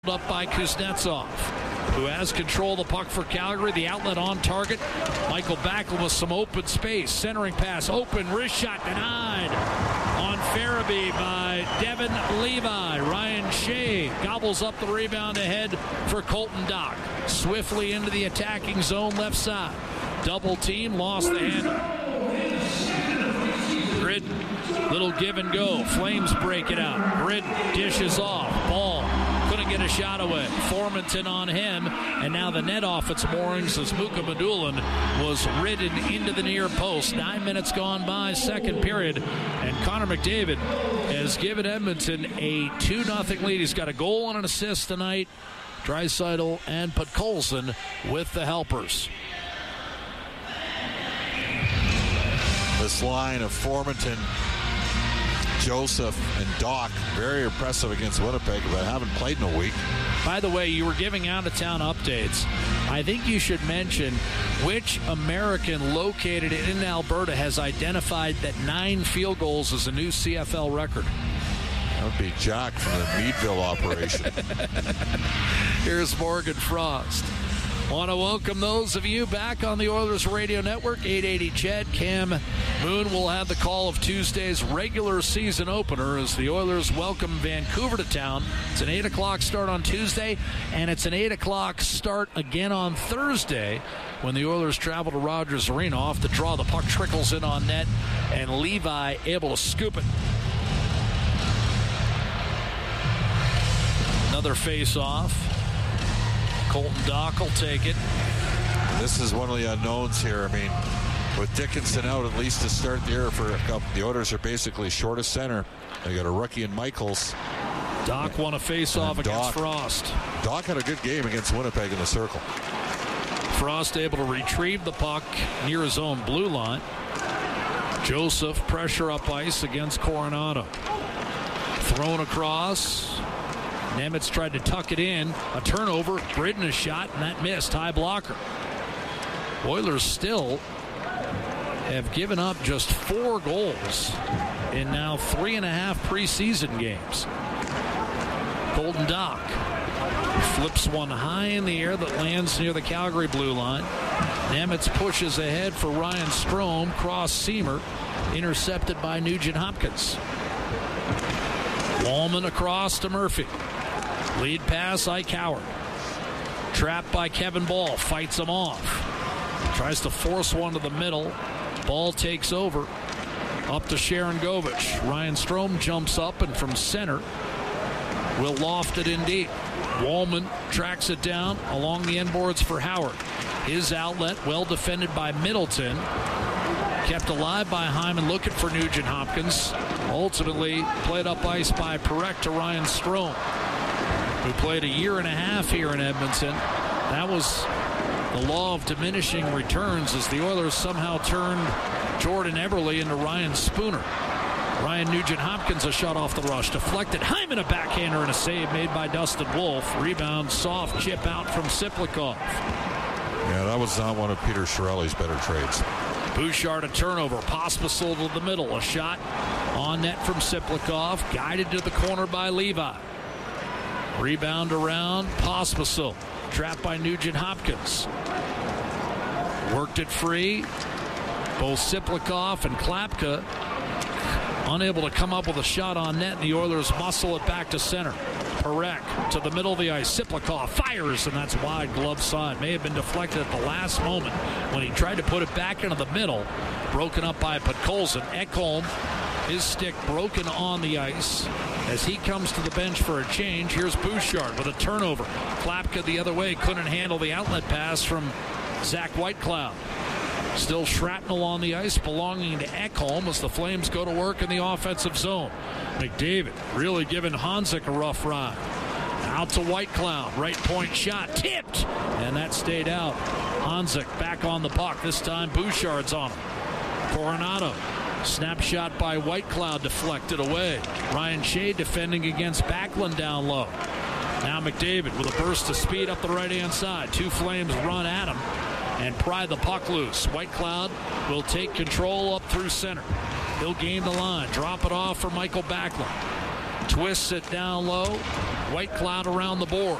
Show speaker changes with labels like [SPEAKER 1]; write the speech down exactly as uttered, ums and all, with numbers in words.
[SPEAKER 1] Up by Kuznetsov, who has control of the puck for Calgary. The outlet on target. Michael Backlund with some open space. Centering pass open. Wrist shot denied on Farabee by Devin Levi. Ryan Shea gobbles up the rebound ahead for Colton Dach. Swiftly into the attacking zone left side. Double team. Lost the handle. Gridden. Little give and go. Flames break it out. Gridden dishes off. Ball. Couldn't get a shot away. Formanton on him, and now the net off its moorings as Muka Madulin was ridden into the near post. Nine minutes gone by, second period, and Connor McDavid has given Edmonton a two nothing lead. He's got a goal and an assist tonight. Draisaitl and Podkolzin with the helpers.
[SPEAKER 2] This line of Formanton, Joseph, and Dach, very impressive against Winnipeg, but haven't played in a week.
[SPEAKER 1] By the way, you were giving out-of-town updates. I think you should mention which American located in Alberta has identified that nine field goals is a new C F L record.
[SPEAKER 2] That would be Jack from the Meadville operation.
[SPEAKER 1] Here's Morgan Frost. Want to welcome those of you back on the Oilers Radio Network. eight eighty C H E D. Cam Moon will have the call of Tuesday's regular season opener as the Oilers welcome Vancouver to town. It's an eight o'clock start on Tuesday, and it's an eight o'clock start again on Thursday when the Oilers travel to Rogers Arena. Off the draw, the puck trickles in on net, and Levi able to scoop it. Another face-off. Colton Dach will take it.
[SPEAKER 2] This is one of the unknowns here. I mean, with Dickinson out at least to start the year for a couple, the Oilers are basically short of center. They got a rookie in Michaels.
[SPEAKER 1] Dach won a face-off against
[SPEAKER 2] Dach,
[SPEAKER 1] Frost.
[SPEAKER 2] Dach had a good game against Winnipeg in the circle.
[SPEAKER 1] Frost able to retrieve the puck near his own blue line. Joseph pressure up ice against Coronado. Thrown across. Nemitz tried to tuck it in. A turnover. Gridden a shot, and that missed. High blocker. Oilers still have given up just four goals in now three and a half preseason games. Colton Dach flips one high in the air that lands near the Calgary blue line. Nemitz pushes ahead for Ryan Strome. Cross seamer. Intercepted by Nugent Hopkins. Wallman across to Murphy. Lead pass, Ike Howard. Trapped by Kevin Ball. Fights him off. Tries to force one to the middle. Ball takes over. Up to Sharon Govich. Ryan Strome jumps up and from center will loft it in deep. Wallman tracks it down along the end boards for Howard. His outlet well defended by Middleton. Kept alive by Hyman looking for Nugent Hopkins. Ultimately played up ice by Perek to Ryan Strome, who played a year and a half here in Edmonton. That was the law of diminishing returns as the Oilers somehow turned Jordan Eberle into Ryan Spooner. Ryan Nugent Hopkins a shot off the rush. Deflected. Hyman a backhander and a save made by Dustin Wolf. Rebound, soft chip out from Siplikov.
[SPEAKER 2] Yeah, that was not one of Peter Chiarelli's better trades.
[SPEAKER 1] Bouchard a turnover. Pospisil to the middle. A shot on net from Siplikov. Guided to the corner by Levi. Rebound around Pospisil. Trapped by Nugent Hopkins. Worked it free. Both Siplikov and Klapka unable to come up with a shot on net, and the Oilers muscle it back to center. Perek to the middle of the ice. Siplikov fires, and that's wide glove side. May have been deflected at the last moment when he tried to put it back into the middle. Broken up by Podkolzin. Ekholm, his stick broken on the ice as he comes to the bench for a change. Here's Bouchard with a turnover. Klapka the other way couldn't handle the outlet pass from Zach Whitecloud. Still shrapnel on the ice belonging to Ekholm as the Flames go to work in the offensive zone. McDavid really giving Hanzik a rough ride. Out to Whitecloud. Right point shot. Tipped. And that stayed out. Hanzik back on the puck. This time Bouchard's on him. Coronado. Snapshot by Whitecloud deflected away. Ryan Shea defending against Backlund down low. Now McDavid with a burst of speed up the right-hand side. Two Flames run at him and pry the puck loose. Whitecloud will take control up through center. He'll gain the line. Drop it off for Michael Backlund. Twists it down low. White Cloud around the board.